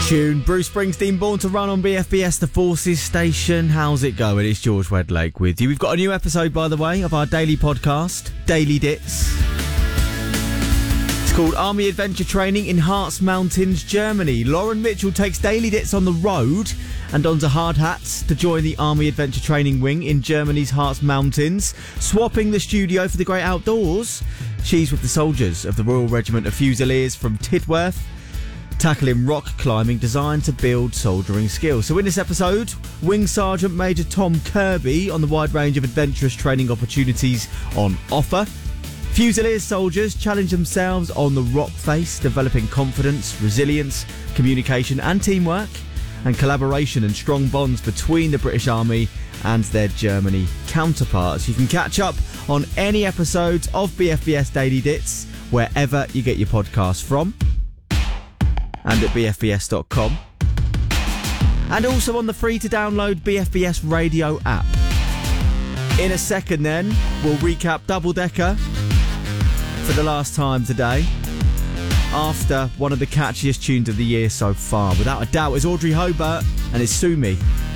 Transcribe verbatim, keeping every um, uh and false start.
Tune. Bruce Springsteen, Born to Run on B F B S, the Forces Station. How's it going? It's George Wedlake with you. We've got a new episode, by the way, of our daily podcast, Daily Dits. It's called Army Adventure Training in Harz Mountains, Germany. Lauren Mitchell takes Daily Dits on the road and onto hard hats to join the Army Adventure Training Wing in Germany's Harz Mountains, swapping the studio for the great outdoors. She's with the soldiers of the Royal Regiment of Fusiliers from Tidworth, tackling rock climbing designed to build soldiering skills. So in this episode, Wing Sergeant Major Tom Kirby on the wide range of adventurous training opportunities on offer. Fusiliers soldiers challenge themselves on the rock face, developing confidence, resilience, communication and teamwork, and collaboration and strong bonds between the British Army and their Germany counterparts. You can catch up on any episodes of B F B S Daily Dits wherever you get your podcasts from, and at b f b s dot com, and also on the free to download B F B S radio app. In a second then, we'll recap Double Decker for the last time today, after one of the catchiest tunes of the year so far, without a doubt, is Audrey Hobart and it's Sue Me.